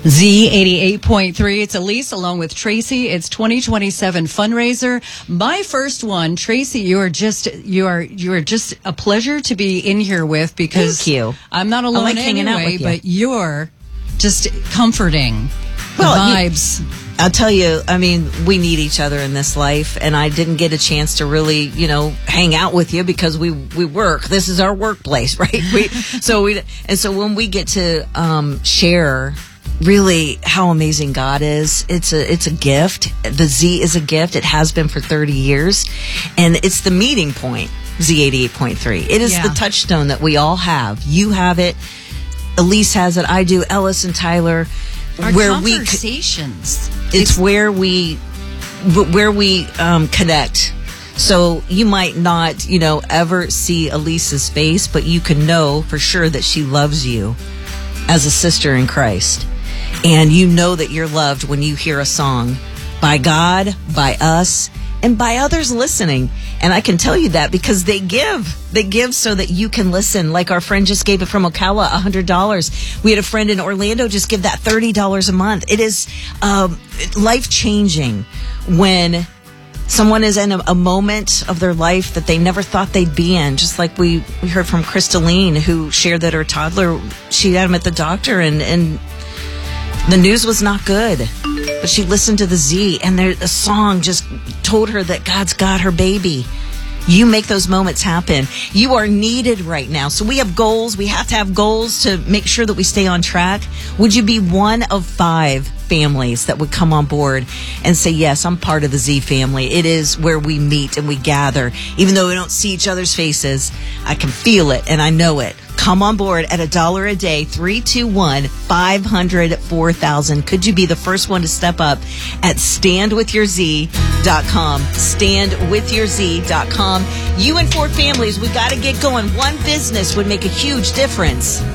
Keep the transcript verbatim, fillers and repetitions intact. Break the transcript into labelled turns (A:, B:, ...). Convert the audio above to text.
A: Z eighty-eight point three. It's Elise along with Tracy. It's twenty twenty-seven fundraiser. My first one, Tracy. You are just you are you are just a pleasure to be in here with because
B: Thank you.
A: I'm not alone
B: I like hanging out
A: anyway,
B: with you.
A: but you're just comforting. The
B: Well,
A: vibes.
B: You, I'll tell you, I mean, we need each other in this life, and I didn't get a chance to really, you know, hang out with you because we, we work. This is our workplace, right? We, so we, and so when we get to, um, share really how amazing God is, it's a, it's a gift. The Z is a gift. It has been for thirty years, and it's the meeting point, Z eighty-eight point three. It is
A: Yeah.
B: the touchstone that we all have. You have it. Elise has it. I do. Ellis and Tyler.
A: Our
B: where we
A: conversations.
B: it's where we where we um, connect. So you might not, you know, ever see Elisa's face, but you can know for sure that she loves you as a sister in Christ. And you know that you're loved when you hear a song by God, by us, and by others listening. And I can tell you that because they give. They give so that you can listen. Like our friend just gave it from Ocala, one hundred dollars. We had a friend in Orlando just give that thirty dollars a month. It is um, life-changing when someone is in a, a moment of their life that they never thought they'd be in. Just like we, we heard from Crystalline, who shared that her toddler, she had him at the doctor, and, and the news was not good. But she listened to the Z, and there, a song just told her that God's got her baby. You make those moments happen. You are needed right now. So we have goals. We have to have goals to make sure that we stay on track. Would you be one of five families that would come on board and say, yes, I'm part of the Z family? It is where we meet and we gather. Even though we don't see each other's faces, I can feel it and I know it. Come on board at a dollar a day, three two one, five hundred, four thousand. Could you be the first one to step up at stand with your z dot com? stand with your z dot com. You and four families, we got to get going. One business would make a huge difference.